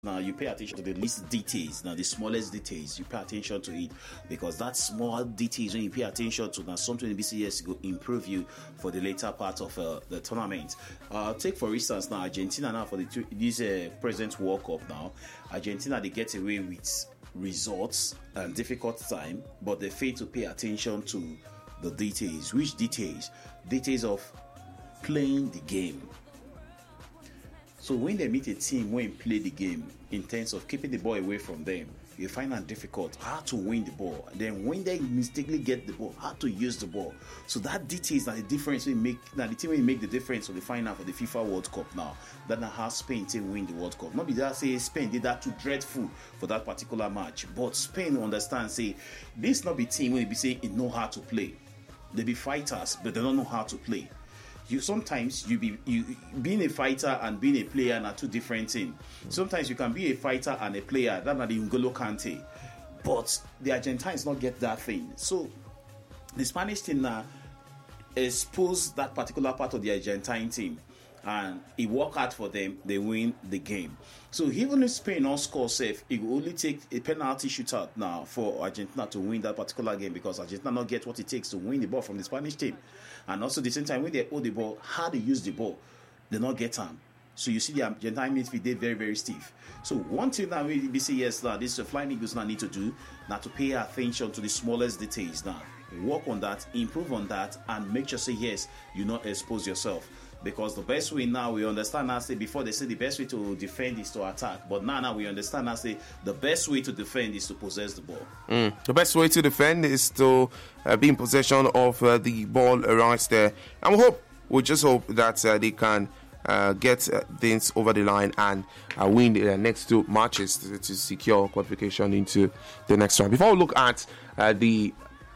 Now you pay attention to the least details, now the smallest details, you pay attention to it, because that small details when you pay attention to, now something in BCS will improve you for the later part of the tournament. Take for instance now Argentina now for this present World Cup now. Argentina, they get away with results and difficult time, but they fail to pay attention to the details. Which details? Details of playing the game. So when they meet a team when play the game in terms of keeping the ball away from them, you find it difficult how to win the ball. Then when they mistakenly get the ball, how to use the ball. So that details are the difference we make. Now the team will make the difference for the final for the FIFA World Cup now. That's how Spain team win the World Cup. Not because say Spain did that too dreadful for that particular match, but Spain understand say this not be team when they be say it know how to play. They be fighters, but they don't know how to play. Sometimes being a fighter and being a player are two different things. Sometimes you can be a fighter and a player. That's not the N'Golo Kante, but the Argentines not get that thing. So the Spanish team now expose that particular part of the Argentine team, and it work out for them. They win the game. So even if Spain not score safe, it will only take a penalty shootout now for Argentina to win that particular game, because Argentina not get what it takes to win the ball from the Spanish team. And also at the same time, when they hold the ball, how they use the ball, they not get them. So you see the Argentine midfield, they're very, very stiff. So one thing that we say yes, now this is Flying Eagles now need to do, now to pay attention to the smallest details now. Work on that, improve on that, and make sure say yes, you not expose yourself. Because the best way now, we understand now, say before they say the best way to defend is to attack. But now we understand now, say the best way to defend is to possess the ball. The best way to defend is to be in possession of the ball right there. And we just hope that they can get things over the line and win the next two matches to secure qualification into the next round. Before we look at the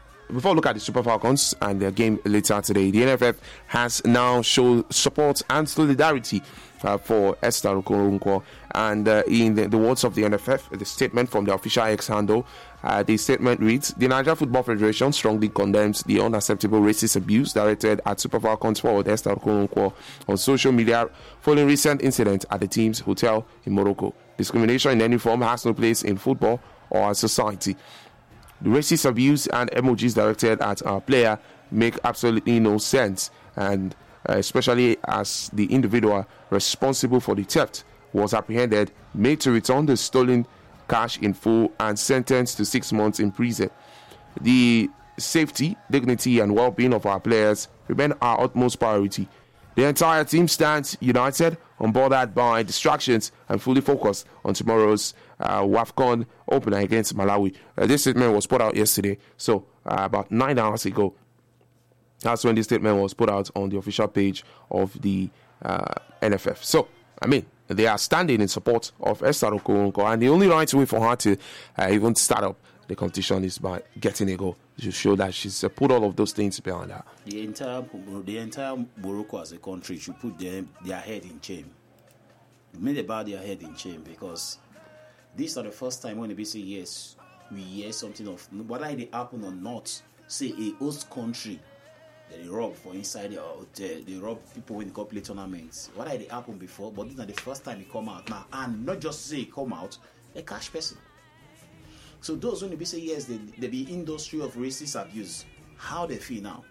Super Falcons and their game later today, the NFF has now shown support and solidarity for Esther Okoronkwo. And in the words of the NFF, the statement from the official X handle, the statement reads: the Nigeria Football Federation strongly condemns the unacceptable racist abuse directed at Super Falcons forward Esther Okoronkwo on social media following recent incident at the team's hotel in Morocco. Discrimination in any form has no place in football or our society. The racist abuse and emojis directed at our player make absolutely no sense, and especially as the individual responsible for the theft was apprehended, made to return the stolen cash in full, and sentenced to 6 months in prison. The safety, dignity, and well-being of our players remain our utmost priority. The entire team stands united, unbothered by distractions, and fully focused on tomorrow's WAFCON opener against Malawi. This statement was put out yesterday, so about 9 hours ago. That's when this statement was put out on the official page of the NFF. So, they are standing in support of Esther Okoronkwo, and the only right way for her to even start up the competition is by getting a goal to show that she's put all of those things behind her. The entire Morocco as a country should put their head in shame. Made about their head in shame, because this is not the first time when they say yes, we hear something of whether it happen or not. Say a host country that they rob for inside their hotel, they rob people when they go play tournaments. Whether it happened before, but this is not the first time it come out now, and not just say it come out, a cash person. So those when they say yes, they be industry of racist abuse. How they feel now?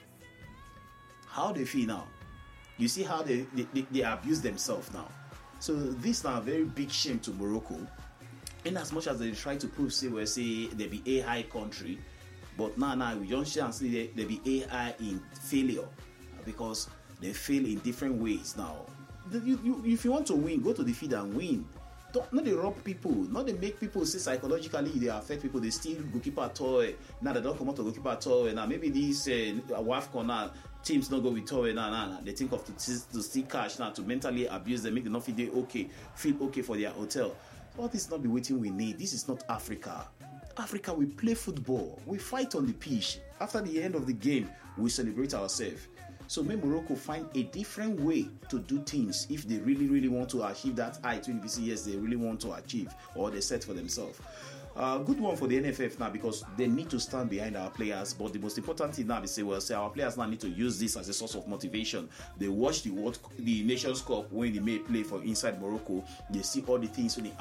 How they feel now? You see how they abuse themselves now. So this is now a very big shame to Morocco. In as much as they try to prove, say they be AI country, but now we don't see they be AI in failure, because they fail in different ways now. If you want to win, go to the field and win. Not they rob people, not they make people say psychologically they affect people. They steal goalkeeper toy. Now they don't come out to goalkeeper toy. Now maybe these WAFCON now teams not go with toy. Now they think of to steal cash now to mentally abuse them, make them not feel okay for their hotel. All this not be waiting we need. This is not Africa. Africa, we play football. We fight on the pitch. After the end of the game, we celebrate ourselves. So may Morocco find a different way to do things if they really, really want to achieve that height when yes, they really want to achieve or they set for themselves. Good one for the NFF now, because they need to stand behind our players. But the most important thing now is say our players now need to use this as a source of motivation. They watch the Nations Cup when they may play for inside Morocco. They see all the things when they